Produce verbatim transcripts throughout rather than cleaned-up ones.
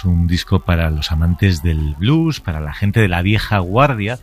un disco para los amantes del blues, para la gente de la vieja guardia,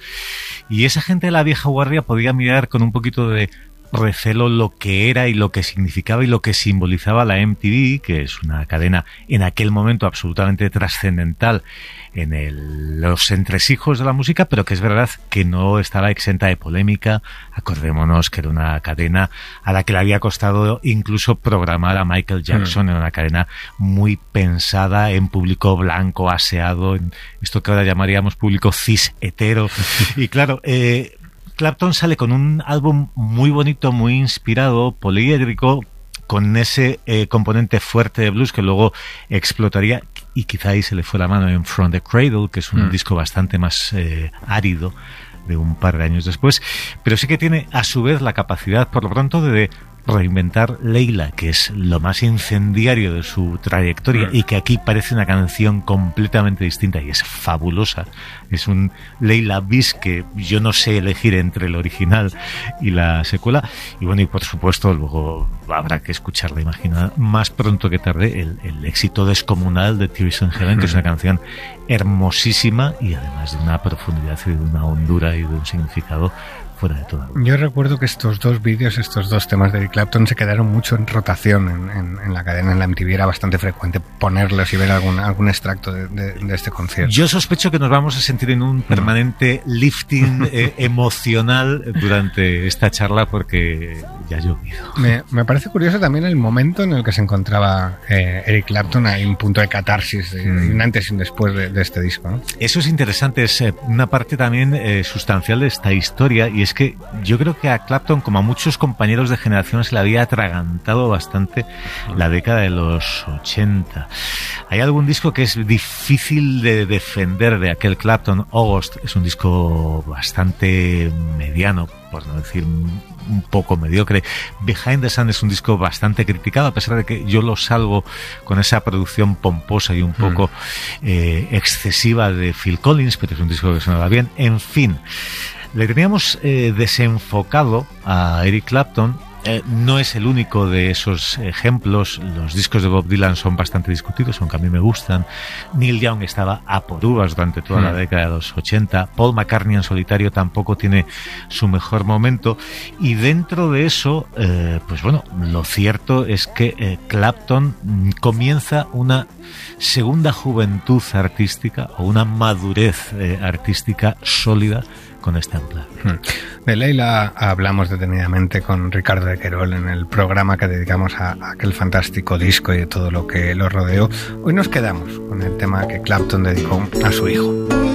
y esa gente de la vieja guardia podía mirar con un poquito de recelo lo que era y lo que significaba y lo que simbolizaba la M T V, que es una cadena en aquel momento absolutamente trascendental en el, los entresijos de la música, pero que es verdad que no estaba exenta de polémica. Acordémonos que era una cadena a la que le había costado incluso programar a Michael Jackson, mm. era una cadena muy pensada en público blanco, aseado, en esto que ahora llamaríamos público cis hetero. Y claro, eh, Clapton sale con un álbum muy bonito, muy inspirado, poliédrico, con ese eh, componente fuerte de blues que luego explotaría, y quizá ahí se le fue la mano en From the Cradle, que es un mm. disco bastante más eh, árido, de un par de años después, pero sí que tiene a su vez la capacidad, por lo pronto, de reinventar Leila, que es lo más incendiario de su trayectoria y que aquí parece una canción completamente distinta y es fabulosa. Es un Leila bis que yo no sé elegir entre el original y la secuela. Y bueno, y por supuesto luego habrá que escucharla, imagina, más pronto que tarde, el, el éxito descomunal de Tears in Heaven, que es una canción hermosísima y además de una profundidad y de una hondura y de un significado fuera de todo. Yo recuerdo que estos dos vídeos, estos dos temas de Eric Clapton se quedaron mucho en rotación en, en, en la cadena, en la M T V. Era bastante frecuente ponerlos y ver algún, algún extracto de, de, de este concierto. Yo sospecho que nos vamos a sentir en un permanente lifting eh, emocional durante esta charla porque ya ha llovido. Me, me parece curioso también el momento en el que se encontraba eh, Eric Clapton. Hay un punto de catarsis, de, mm. un antes y un después de, de este disco, ¿no? Eso es interesante, es eh, una parte también eh, sustancial de esta historia, y es que yo creo que a Clapton, como a muchos compañeros de generación, se le había atragantado bastante la década de los ochenta. Hay algún disco que es difícil de defender de aquel Clapton. August es un disco bastante mediano, por no decir un poco mediocre. Behind the Sun es un disco bastante criticado, a pesar de que yo lo salvo con esa producción pomposa y un poco mm. eh, excesiva de Phil Collins, pero es un disco que sonaba bien. En fin, le teníamos eh, desenfocado a Eric Clapton. Eh, no es el único de esos ejemplos. Los discos de Bob Dylan son bastante discutidos, aunque a mí me gustan. Neil Young estaba a por uvas durante toda mm. la década de los ochenta. Paul McCartney en solitario tampoco tiene su mejor momento. Y dentro de eso, eh, pues bueno, lo cierto es que eh, Clapton comienza una segunda juventud artística o una madurez eh, artística sólida con este ampla. De Leila hablamos detenidamente con Ricardo de Querol en el programa que dedicamos a, a aquel fantástico disco y de todo lo que lo rodeó. Hoy nos quedamos con el tema que Clapton dedicó a su hijo.